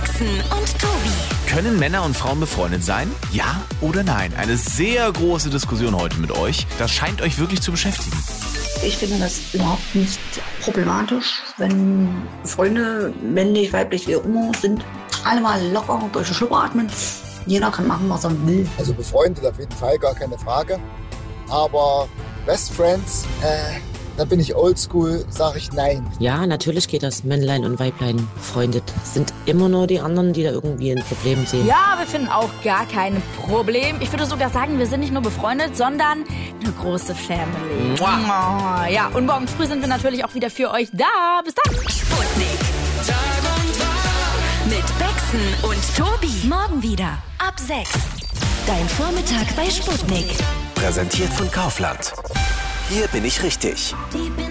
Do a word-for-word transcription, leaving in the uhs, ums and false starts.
Baxen und Tobi. Können Männer und Frauen befreundet sein? Ja oder nein? Eine sehr große Diskussion heute mit euch. Das scheint euch wirklich zu beschäftigen. Ich finde das überhaupt nicht problematisch, wenn Freunde, männlich, weiblich, wie auch immer, sind, alle mal locker durch den Schlupper atmen. Jeder kann machen, was er will. Also befreundet auf jeden Fall, gar keine Frage. Aber Best Friends, äh, da bin ich oldschool, sage ich nein. Ja, natürlich geht das. Männlein und Weiblein befreundet. Sind immer nur die anderen, die da irgendwie ein Problem sehen. Ja, wir finden auch gar kein Problem. Ich würde sogar sagen, wir sind nicht nur befreundet, sondern eine große Family. Mua. Ja, und morgen früh sind wir natürlich auch wieder für euch da. Bis dann. Sputnik. Tag und Tag. Mit Baxen und Tobi. Morgen wieder. Ab sechs. Dein Vormittag bei Sputnik. Präsentiert von Kaufland. Hier bin ich richtig. Die